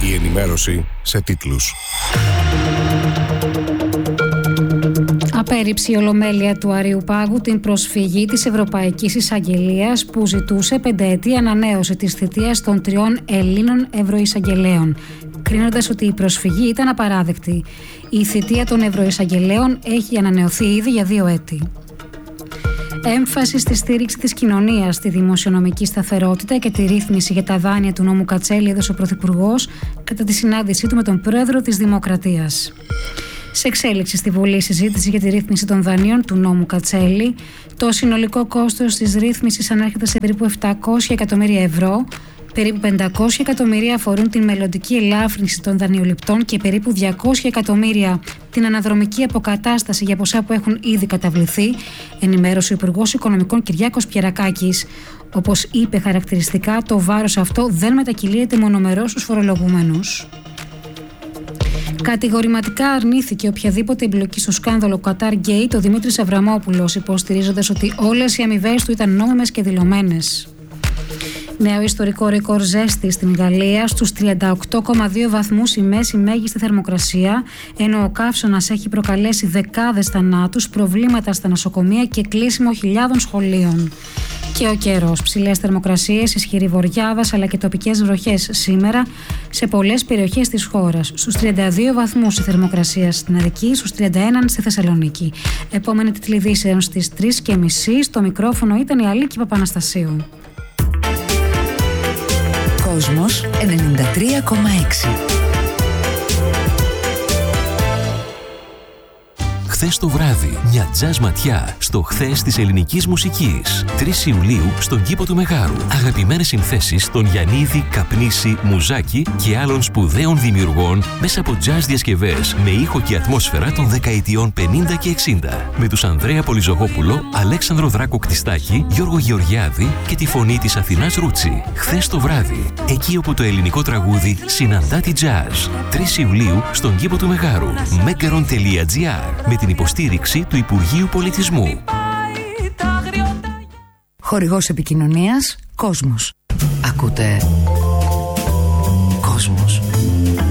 Η ενημέρωση σε τίτλους. Απέρριψε η Ολομέλεια του Αριουπάγου την προσφυγή της Ευρωπαϊκής Εισαγγελίας που ζητούσε 5ετή ανανέωση της θητείας των 3 Ελλήνων Ευρωεισαγγελέων, κρίνοντας ότι η προσφυγή ήταν απαράδεκτη. Η θητεία των Ευρωεισαγγελέων έχει ανανεωθεί ήδη για 2 έτη. Έμφαση στη στήριξη της κοινωνίας, στη δημοσιονομική σταθερότητα και τη ρύθμιση για τα δάνεια του νόμου Κατσέλη έδωσε ο Πρωθυπουργός κατά τη συνάντησή του με τον Πρόεδρο της Δημοκρατίας. Σε εξέλιξη στη Βουλή συζήτηση για τη ρύθμιση των δανείων του νόμου Κατσέλη. Το συνολικό κόστος της ρύθμισης ανέρχεται σε περίπου 700 εκατομμύρια ευρώ. Περίπου 500 εκατομμύρια αφορούν την μελλοντική ελάφρυνση των δανειοληπτών και περίπου 200 εκατομμύρια την αναδρομική αποκατάσταση για ποσά που έχουν ήδη καταβληθεί, ενημέρωσε ο Υπουργός Οικονομικών Κυριάκος Πιερακάκης. Όπως είπε χαρακτηριστικά, το βάρος αυτό δεν μετακυλείται μονομερώς στους φορολογούμενους. Κατηγορηματικά αρνήθηκε οποιαδήποτε εμπλοκή στο σκάνδαλο Qatar Gate ο Δημήτρης Αβραμόπουλος, υποστηρίζοντας ότι όλες οι αμοιβές του ήταν νόμιμες και δηλωμένες. Νέο ιστορικό ρεκόρ ζέστη στην Γαλλία, στους 38,2 βαθμούς η μέση μέγιστη θερμοκρασία, ενώ ο καύσωνας έχει προκαλέσει δεκάδες θανάτους, προβλήματα στα νοσοκομεία και κλείσιμο χιλιάδων σχολείων. Και ο καιρός, ψηλές θερμοκρασίες, ισχυρή βοριάδας αλλά και τοπικές βροχές σήμερα σε πολλές περιοχές της χώρας. Στους 32 βαθμούς η θερμοκρασία στην Αττική, στους 31 στη Θεσσαλονίκη. Επόμενη τίτλη ειδήσεων στις 3:30. Στο μικρόφωνο ήταν η Αλίκη Παπαναστασίου. Κόσμος 93,6. Χθες το βράδυ, μια τζαζ ματιά στο χθες της ελληνικής μουσικής. 3 Ιουλίου στον κήπο του Μεγάρου. Αγαπημένες συνθέσεις των Γιαννίδη, Καπνίση, Μουζάκη και άλλων σπουδαίων δημιουργών μέσα από τζαζ διασκευές με ήχο και ατμόσφαιρα των δεκαετιών 50 και 60. Με τους Ανδρέα Πολυζωγόπουλο, Αλέξανδρο Δράκο Κτιστάκη, Γιώργο Γεωργιάδη και τη φωνή της Αθηνάς Ρούτσι. Χθες το βράδυ, εκεί όπου το ελληνικό τραγούδι συναντά τη τζαζ. 3 Ιουλίου στον κήπο του Μεγάρου. Megaron.gr με την υποστήριξη του Υπουργείου Πολιτισμού. Χορηγός επικοινωνίας Κόσμος. Ακούτε Κόσμος.